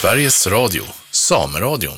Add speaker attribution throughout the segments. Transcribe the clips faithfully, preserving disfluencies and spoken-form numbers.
Speaker 1: Sveriges Radio, Sameradion.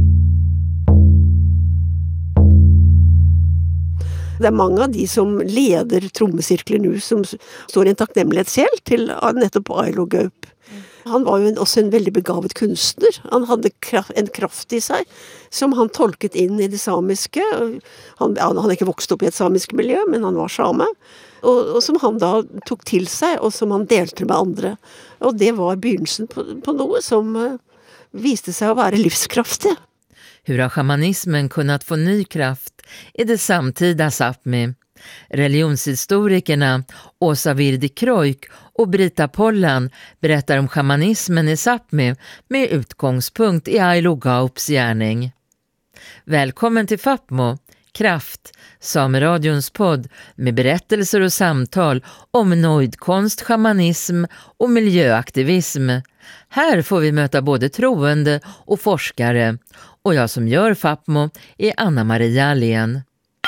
Speaker 2: Det är många av de som leder trommecirklar nu som står i en tacknämlighetskäll till nettopp Ailo Gaup. Han var ju också en väldigt begåvad konstnär. Han hade en kraft i sig som han tolkat in i det samiska. Han, han hade inte vuxit upp i ett samiskt miljö, men han var same. Och, och som han då tog till sig och som han delte med andra. Och det var begynnelsen på, på något som uh, visade sig att vara livskraftigt.
Speaker 3: Hur har shamanismen kunnat få ny kraft i det samtida Sápmi? Religionshistorikerna Åsa Virdi Kroik och Brita Pollan berättar om shamanismen i Sápmi med utgångspunkt i Ailo Gaups gärning. Välkommen till Fapmo, Kraft, Sameradions podd med berättelser och samtal om nojdkonst, shamanism och miljöaktivism. Här får vi möta både troende och forskare, och jag som gör Fapmo är Anna-Maria Allén.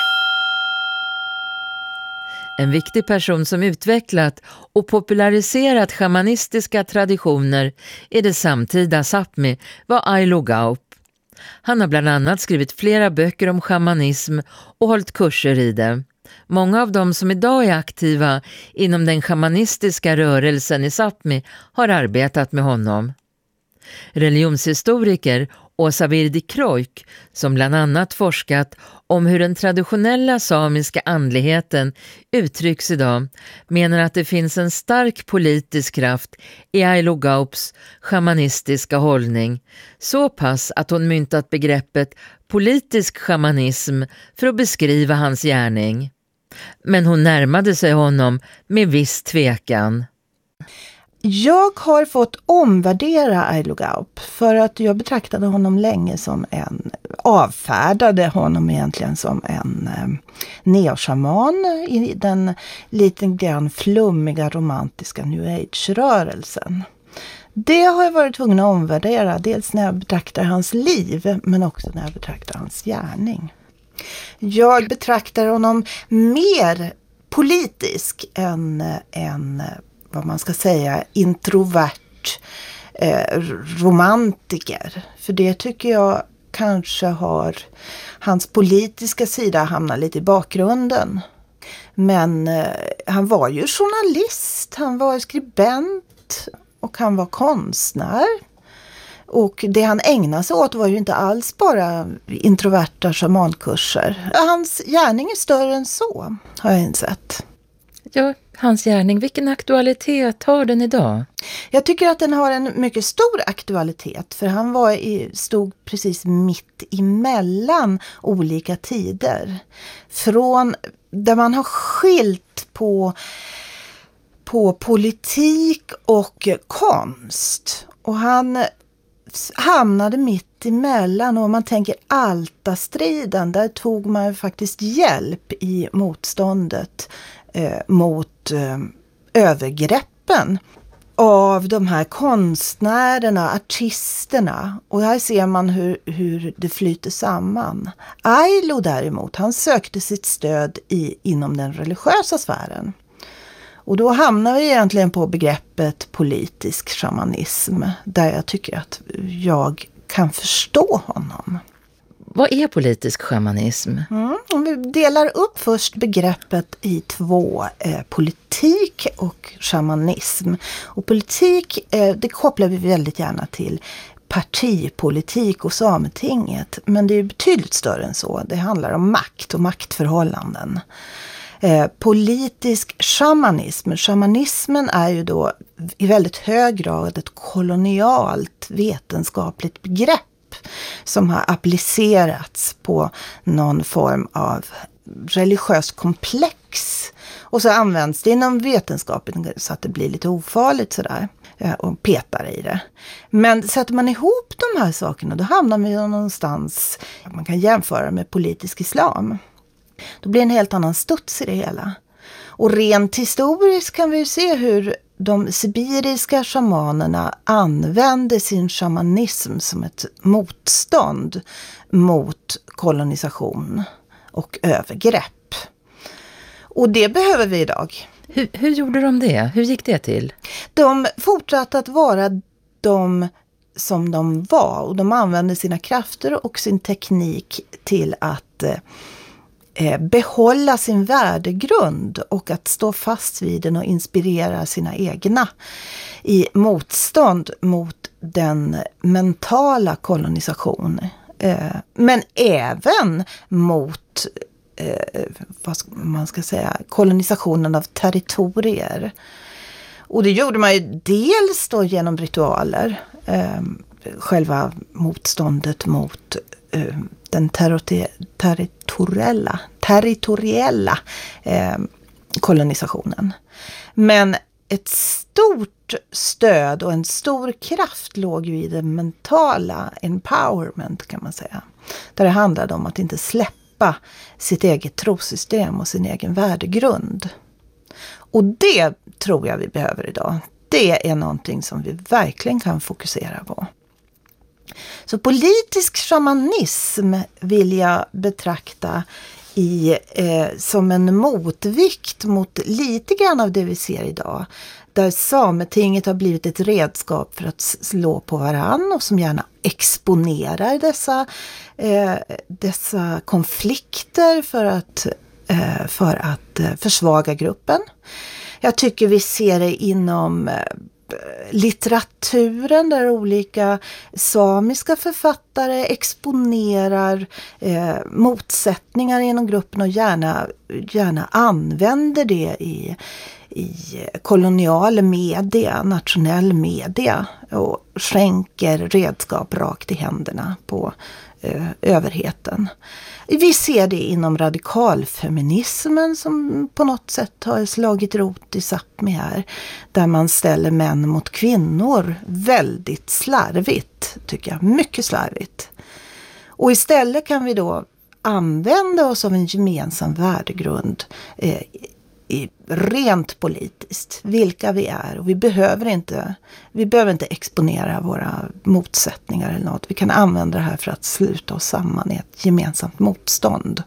Speaker 3: En viktig person som utvecklat och populariserat shamanistiska traditioner i det samtida Sápmi var Ailo Gaup. Han har bland annat skrivit flera böcker om shamanism och hållit kurser i det. Många av dem som idag är aktiva inom den shamanistiska rörelsen i Sápmi har arbetat med honom. Religionshistoriker Åsa Virdi Kroik, som bland annat forskat om hur den traditionella samiska andligheten uttrycks idag, menar att det finns en stark politisk kraft i Ailo Gaups shamanistiska hållning. Så pass att hon myntat begreppet politisk shamanism för att beskriva hans gärning. Men hon närmade sig honom med viss tvekan.
Speaker 4: Jag har fått omvärdera Ailo Gaup för att jag betraktade honom länge som en, avfärdade honom egentligen som en eh, neoshaman i den lite grann flummiga romantiska New Age-rörelsen. Det har jag varit tvungen att omvärdera, dels när jag betraktar hans liv men också när jag betraktar hans gärning. Jag betraktar honom mer politisk än en vad man ska säga, introvert eh, romantiker. För det tycker jag kanske har hans politiska sida hamnat lite i bakgrunden. Men eh, han var ju journalist, han var skribent och han var konstnär. Och det han ägnade sig åt var ju inte alls bara introverta shamankurser. Hans gärning är större än så, har jag insett.
Speaker 3: Ja, hans gärning, vilken aktualitet har den idag?
Speaker 4: Jag tycker att den har en mycket stor aktualitet, för han var i, stod precis mitt emellan olika tider. Från där man har skilt på, på politik och konst. Och han hamnade mitt emellan, och om man tänker Alta-striden, där tog man faktiskt hjälp i motståndet Eh, mot eh, övergreppen av de här konstnärerna, artisterna. Och här ser man hur, hur det flyter samman. Ailo däremot, han sökte sitt stöd i, inom den religiösa sfären. Och då hamnar vi egentligen på begreppet politisk shamanism, där jag tycker att jag kan förstå honom.
Speaker 3: Vad är politisk shamanism?
Speaker 4: Mm, om vi delar upp först begreppet i två, eh, politik och shamanism. Och politik, eh, det kopplar vi väldigt gärna till partipolitik och Sametinget. Men det är betydligt större än så. Det handlar om makt och maktförhållanden. Eh, politisk shamanism. Shamanismen är ju då i väldigt hög grad ett kolonialt vetenskapligt begrepp som har applicerats på någon form av religiös komplex. Och så används det inom vetenskapen så att det blir lite ofarligt sådär, och petar i det. Men sätter man ihop de här sakerna, då hamnar man ju någonstans, man kan jämföra med politisk islam. Då blir en helt annan studs i det hela. Och rent historiskt kan vi ju se hur de sibiriska shamanerna använde sin shamanism som ett motstånd mot kolonisation och övergrepp. Och det behöver vi idag.
Speaker 3: Hur, hur gjorde de det? Hur gick det till?
Speaker 4: De fortsatte att vara de som de var, och de använde sina krafter och sin teknik till att eh, behålla sin värdegrund och att stå fast vid den och inspirera sina egna i motstånd mot den mentala kolonisationen. Eh, men även mot eh, vad ska man ska säga, kolonisationen av territorier. Och det gjorde man ju dels då genom ritualer, eh, själva motståndet mot eh, den terri- territoriella, territoriella eh, kolonisationen. Men ett stort stöd och en stor kraft låg ju i det mentala empowerment, kan man säga. Där det handlade om att inte släppa sitt eget trosystem och sin egen värdegrund. Och det tror jag vi behöver idag. Det är någonting som vi verkligen kan fokusera på. Så politisk shamanism vill jag betrakta i, eh, som en motvikt mot lite grann av det vi ser idag. Där Sametinget har blivit ett redskap för att slå på varann och som gärna exponerar dessa, eh, dessa konflikter för att, eh, för att eh, försvaga gruppen. Jag tycker vi ser det inom eh, litteraturen där olika samiska författare exponerar eh, motsättningar inom gruppen och gärna, gärna använder det i, i kolonial media, nationell media och skänker redskap rakt i händerna på eh, överheten. Vi ser det inom radikalfeminismen som på något sätt har slagit rot i Sápmi här. Där man ställer män mot kvinnor väldigt slarvigt, tycker jag. Mycket slarvigt. Och istället kan vi då använda oss av en gemensam värdegrund eh, i, rent politiskt. Vilka vi är. Och vi behöver inte, vi behöver inte exponera våra motsättningar eller något. Vi kan använda det här för att sluta oss samman i ett gemensamt motstånd.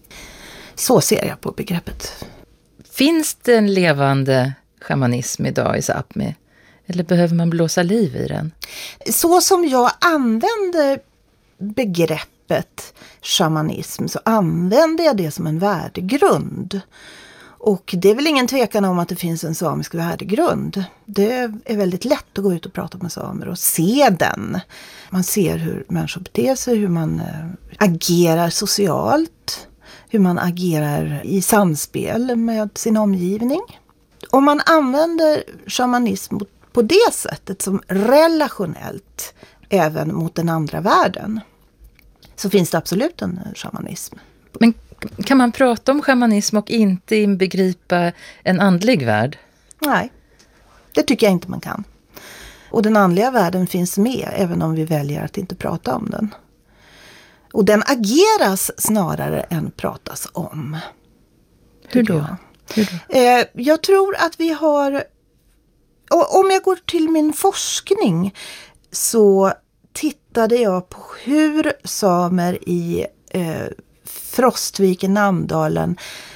Speaker 4: Så ser jag på begreppet.
Speaker 3: Finns det en levande shamanism idag i Sápmi? Eller behöver man blåsa liv i den?
Speaker 4: Så som jag använder begreppet shamanism så använder jag det som en värdegrund. Och det är väl ingen tvekan om att det finns en samisk värdegrund. Det är väldigt lätt att gå ut och prata med samer och se den. Man ser hur människor beter sig, hur man agerar socialt, hur man agerar i samspel med sin omgivning. Om man använder shamanism på det sättet som relationellt även mot den andra världen så finns det absolut en shamanism.
Speaker 3: Men kan man prata om shamanism och inte inbegripa en andlig värld?
Speaker 4: Nej, det tycker jag inte man kan. Och den andliga världen finns med även om vi väljer att inte prata om den. Och den ageras snarare än pratas om.
Speaker 3: Hur då?
Speaker 4: Jag.
Speaker 3: Hur då?
Speaker 4: Eh, jag tror att vi har... Och om jag går till min forskning så tittade jag på hur samer i eh, Frostviken, Namdalen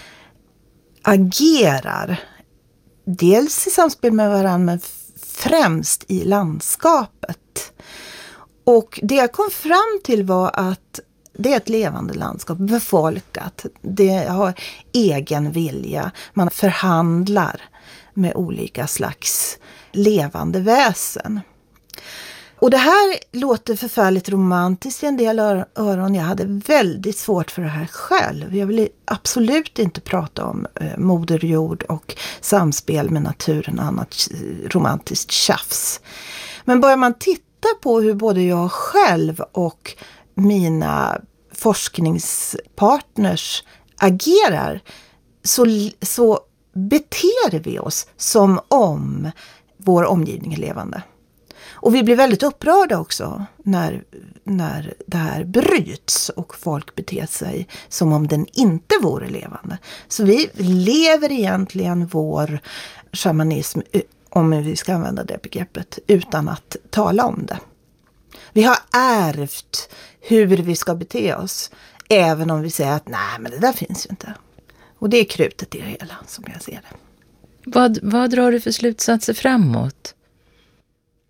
Speaker 4: agerar. Dels i samspel med varandra men främst i landskapet. Och det jag kom fram till var att det är ett levande landskap, befolkat. Det har egen vilja. Man förhandlar med olika slags levande väsen. Och det här låter förfärligt romantiskt i en del öron. Jag hade väldigt svårt för det här själv. Jag ville absolut inte prata om eh, moder jord och samspel med naturen och annat romantiskt tjafs. Men börjar man titta på hur både jag själv och mina forskningspartners agerar så, så beter vi oss som om vår omgivning är levande. Och vi blir väldigt upprörda också när, när det här bryts och folk beter sig som om den inte vore levande. Så vi lever egentligen vår shamanism, om vi ska använda det begreppet, utan att tala om det. Vi har ärvt hur vi ska bete oss, även om vi säger att nej, men det där finns ju inte. Och det är krutet i det hela, som jag ser det.
Speaker 3: Vad, vad drar du för slutsatser framåt?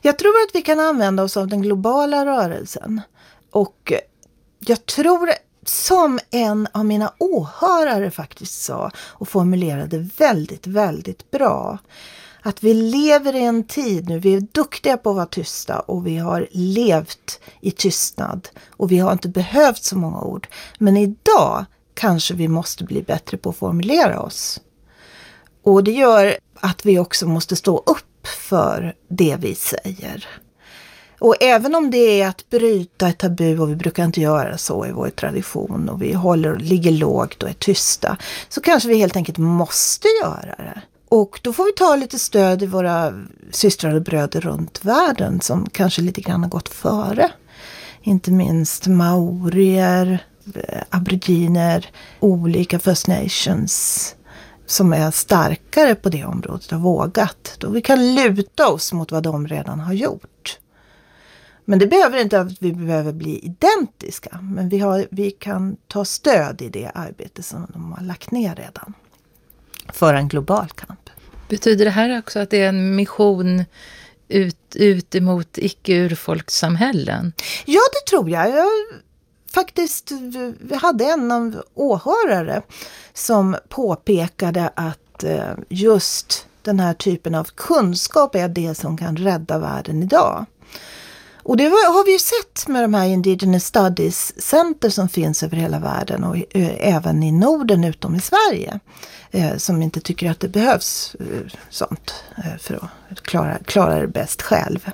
Speaker 4: Jag tror att vi kan använda oss av den globala rörelsen. Och jag tror, som en av mina åhörare faktiskt sa och formulerade väldigt, väldigt bra, att vi lever i en tid nu, vi är duktiga på att vara tysta och vi har levt i tystnad och vi har inte behövt så många ord. Men idag kanske vi måste bli bättre på att formulera oss. Och det gör att vi också måste stå upp för det vi säger. Och även om det är att bryta ett tabu, och vi brukar inte göra så i vår tradition, och vi håller, ligger lågt och är tysta, så kanske vi helt enkelt måste göra det. Och då får vi ta lite stöd i våra systrar och bröder runt världen som kanske lite grann har gått före. Inte minst maorier, aboriginer, olika First Nations som är starkare på det området och vågat. Då vi kan luta oss mot vad de redan har gjort. Men det behöver inte att vi behöver bli identiska. Men vi, har, vi kan ta stöd i det arbete som de har lagt ner redan. För en global kamp.
Speaker 5: Betyder det här också att det är en mission ut, ut emot icke-urfolkssamhällen?
Speaker 4: Ja, det tror jag. Jag faktiskt, vi hade en av åhörare som påpekade att just den här typen av kunskap är det som kan rädda världen idag. Och det har vi ju sett med de här Indigenous Studies Center som finns över hela världen och även i Norden utom i Sverige. Som inte tycker att det behövs sånt för att klara, klara det bäst själv.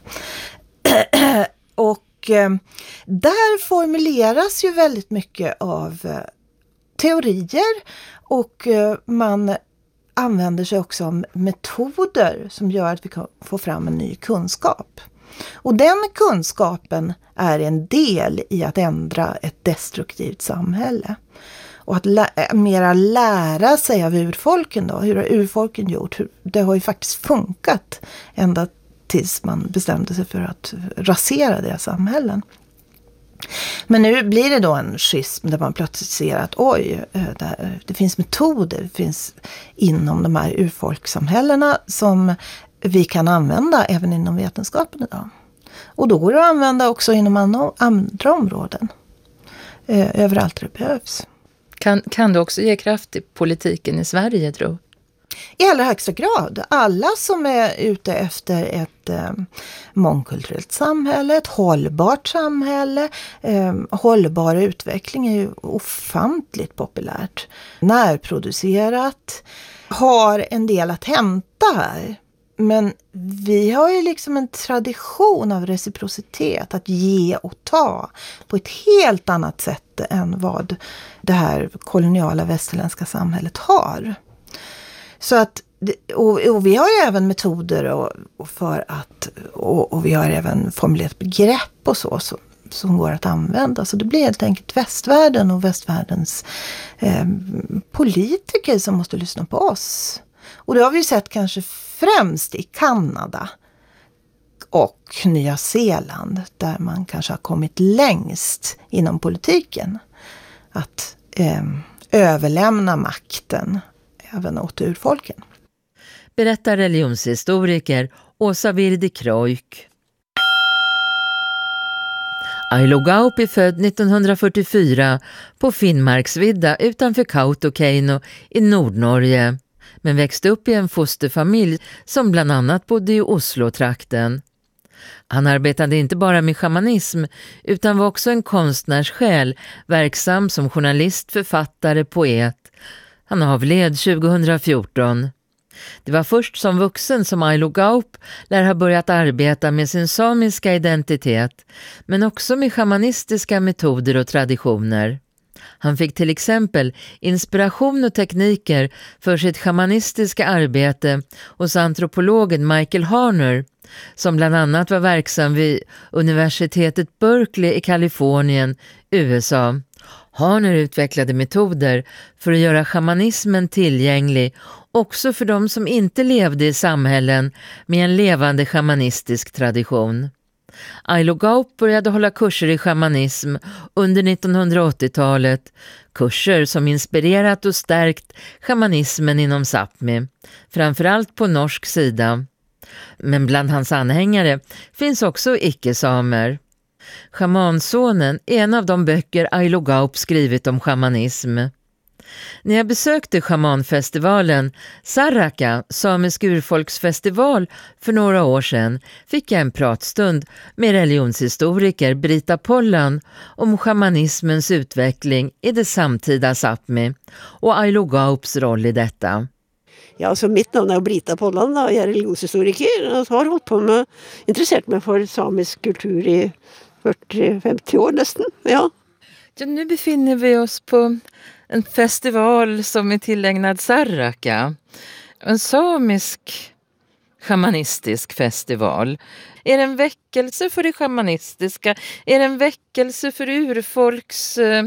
Speaker 4: Och där formuleras ju väldigt mycket av teorier och man använder sig också av metoder som gör att vi kan få fram en ny kunskap. Och den kunskapen är en del i att ändra ett destruktivt samhälle. Och att lä- mera lära sig av urfolken då. Hur har urfolken gjort? Hur, det har ju faktiskt funkat ända tills man bestämde sig för att rasera deras samhällen. Men nu blir det då en schism där man plötsligt ser att oj, det, det finns metoder, det finns inom de här urfolkssamhällena som vi kan använda även inom vetenskapen idag. Och då går det att använda också inom andra områden. Eh, överallt det behövs.
Speaker 5: Kan, kan det också ge kraft i politiken i Sverige, tror
Speaker 4: I allra högsta grad. Alla som är ute efter ett eh, mångkulturellt samhälle, ett hållbart samhälle, eh, hållbar utveckling är ju ofantligt populärt. Närproducerat, har en del att hämta här. Men vi har ju liksom en tradition av reciprocitet, att ge och ta på ett helt annat sätt än vad det här koloniala västerländska samhället har. Så att, och, och vi har ju även metoder och, och för att, och, och vi har även formulerat begrepp och så, så som går att använda. Så det blir helt enkelt västvärlden och västvärldens eh, politiker som måste lyssna på oss. Och det har vi sett kanske främst i Kanada och Nya Zeeland, där man kanske har kommit längst inom politiken. Att eh, överlämna makten även åt urfolken.
Speaker 3: Berättar religionshistoriker Åsa Virdi Kroik. Ailo Gaup är född nittonhundrafyrtiofyra på Finnmarksvidda utanför Kautokeino i Nordnorge, men växte upp i en fosterfamilj som bland annat bodde i Oslo-trakten. Han arbetade inte bara med shamanism utan var också en konstnärssjäl, verksam som journalist, författare, poet. Han avled tjugohundrafjorton. Det var först som vuxen som Ailo Gaup lär ha börjat arbeta med sin samiska identitet, men också med shamanistiska metoder och traditioner. Han fick till exempel inspiration och tekniker för sitt shamanistiska arbete hos antropologen Michael Harner, som bland annat var verksam vid universitetet Berkeley i Kalifornien, U S A. Harner utvecklade metoder för att göra shamanismen tillgänglig också för de som inte levde i samhällen med en levande shamanistisk tradition. Ailo Gaup började hålla kurser i shamanism under nittonhundraåttiotalet, kurser som inspirerat och stärkt shamanismen inom Sápmi, framförallt på norsk sida. Men bland hans anhängare finns också icke-samer. Schamansonen är en av de böcker Ailo Gaup skrivit om shamanism. När jag besökte schamanfestivalen Saraka, samisk urfolksfestival, för några år sedan fick jag en pratstund med religionshistoriker Brita Pollan om shamanismens utveckling i det samtida Sápmi och Ailo Gaups roll i detta.
Speaker 2: Ja, alltså mitt namn är Brita Pollan, da. Jag är religionshistoriker och har hållit på med, intresserat mig för samisk kultur i fyrtio femtio år nästan. Ja.
Speaker 5: Ja, nu befinner vi oss på en festival som är tillägnad Saraka. En samisk shamanistisk festival. Är det en väckelse för det shamanistiska? Är det en väckelse för urfolks eh,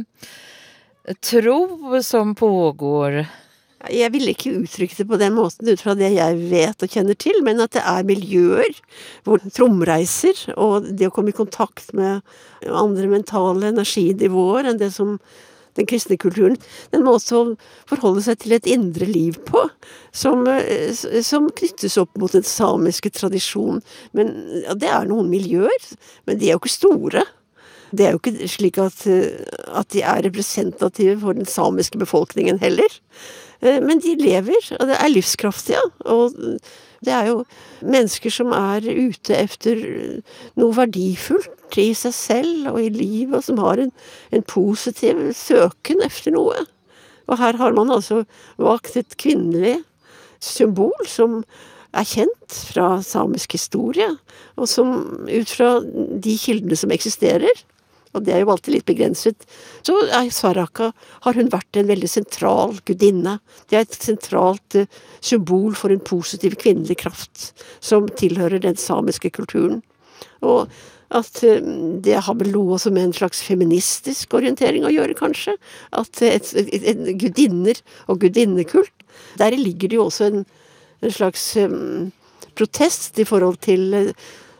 Speaker 5: tro som pågår?
Speaker 2: Jag vill inte uttrycka det på den måten utifrån det jag vet och känner till, men att det är miljöer där tromreiser och det att komma i kontakt med andra mentala energinivåer än det som den kristna kulturen, den måste förhålla sig till ett inre liv på som, som knyttes upp mot den samiska tradition. Men ja, det är någon miljöer, men de är ju inte stora. Det är ju inte slik att, att de är representativa för den samiska befolkningen heller. Men de lever, och det är livskraftiga. Och det är ju människor som är ute efter något värdefullt i sig själv och i livet, och som har en, en positiv söken efter något. Och här har man alltså valt ett kvinnligt symbol som är känt från samisk historia och som utifrån de kilder som existerar, och det är ju alltid lite begränsat, så är Saraka, har hon varit en väldigt central gudinna. Det är ett centralt eh, symbol för en positiv kvinnlig kraft som tillhör den samiska kulturen. Och att eh, det har väl något som en slags feministisk orientering att göra kanske. Att ett, ett, ett, ett gudinner och gudinnekult, där ligger det ju också en, en slags eh, protest i förhåll till eh,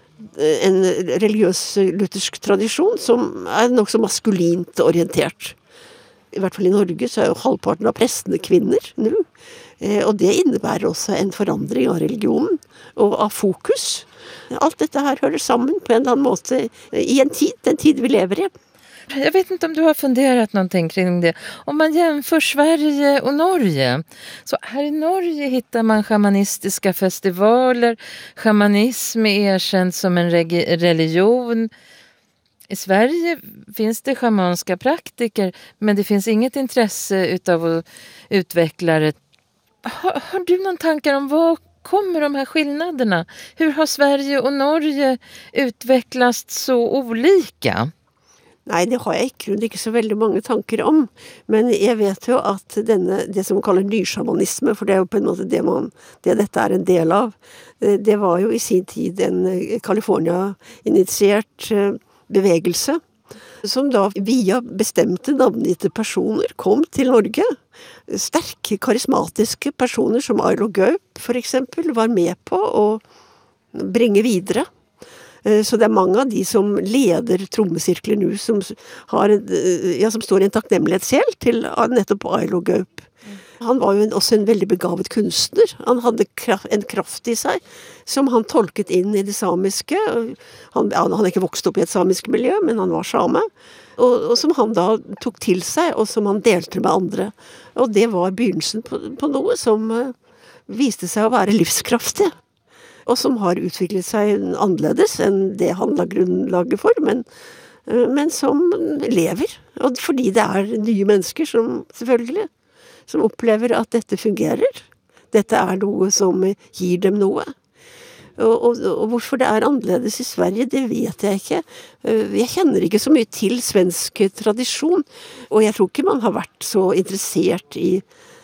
Speaker 2: en religiös luthersk tradition som är nog så maskulint orienterat. I hvert fall i Norge så är ju halvparten av prästerna kvinnor nu. Eh, och det innebär också en förändring av religionen och av fokus. Allt detta här hör samman på en eller annan måte i en tid, den tid vi lever i.
Speaker 5: Jag vet inte om du har funderat någonting kring det. Om man jämför Sverige och Norge, så här i Norge hittar man shamanistiska festivaler. Shamanism är erkänt som en reg- religion. I Sverige finns det shamanska praktiker, men det finns inget intresse utav att utveckla det. Har, har du någon tankar om vad kommer de här skillnaderna? Hur har Sverige och Norge utvecklats så olika?
Speaker 2: Nej, det har jag inte, inte så väldigt många tankar om. Men jag vet ju att denne, det som man kallar nyshamanisme, för det är ju på en måte det, man, det detta är en del av, det var ju i sin tid en California-initierat bevegelse som då via bestämte navngitte personer kom till Norge. Starka, karismatiska personer som Ailo Gaup för exempel var med på att bringa vidare. Så det är många av de som leder trommecirklar nu som, har en, ja, som står i en tacknämlighetsgäld till nettopp Ailo Gaup. Han var ju en, också en väldigt begåvad konstnär. Han hade kraft, en kraft i sig som han tolkat in i det samiska. Han, han hade inte vuxit upp i ett samisk miljö, men han var same. Och, och som han då tog till sig och som han delte med andra. Och det var begynnelsen på, på något som uh, viste sig att vara livskraftigt. Och som har utvecklat sig annorledes än det han la grundlaget för, men, men som lever. Och fordi det är nya människor som, selvfølgelig, som upplever att detta fungerar. Detta är något som ger dem något. Och, och, och varför det är annorledes i Sverige, det vet jag inte. Jag känner inte så mycket till svensk tradition. Och jag tror inte man har varit så intresserad i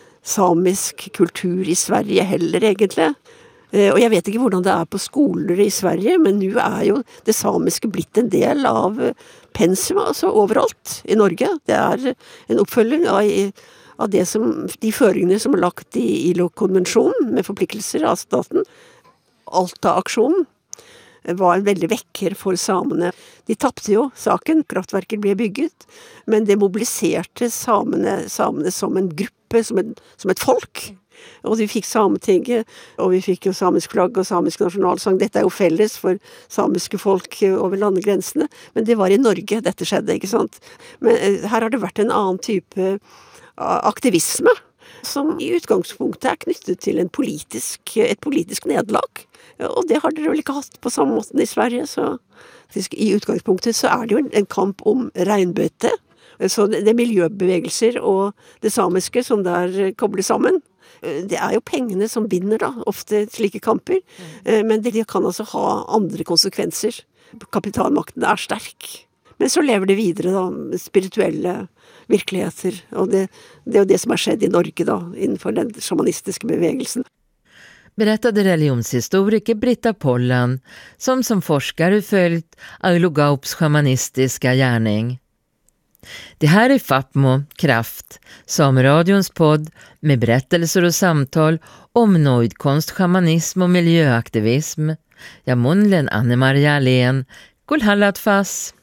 Speaker 2: samisk kultur i Sverige heller egentligen. Och jag vet inte hur det är på skolor i Sverige, men nu är ju det samiska blivit en del av pensum, alltså överallt i Norge. Det är en uppföljning av, av det som, de føringene som är lagt i I L O-konvensjonen med förpliktelser av staten. Alta-aksjonen var en väldigt väcker för samerna. De tappade ju saken, kraftverket blev bygget, men det mobiliserade samerna, samerna som en grupp, som, en, som ett folk. Og vi fikk Sametinget, og vi fikk jo samisk flagg og samisk nasjonalsang. Dette er jo felles for samiske folk over landegrensene, men det var i Norge dette skjedde, ikke sant? Men her har det vært en annen type aktivisme, som i utgangspunktet er knyttet til en politisk, et politisk nederlag. Og det har dere vel ikke hatt på samme måten i Sverige, så i utgangspunktet så er det jo en kamp om reinbeite. Så det er miljøbevegelser og det samiske som der kobler sammen. Det er jo pengene som vinner da, ofte slike kamper, men det kan altså ha andre konsekvenser. Kapitalmakten er sterk. Men så lever det videre da, spirituelle virkeligheter, og det, det er jo det som har skjedd i Norge da, innenfor den shamanistiske bevegelsen.
Speaker 3: Berättade religionshistoriker Britta Pollan, som som forskare följt Ailo Gaups shamanistiska gärning. Det här är Fapmo, Kraft, Sameradions podd med berättelser och samtal om nojdkonst, shamanism och miljöaktivism. Jag munlen Anne-Maria Alén, Kulhallat Fass.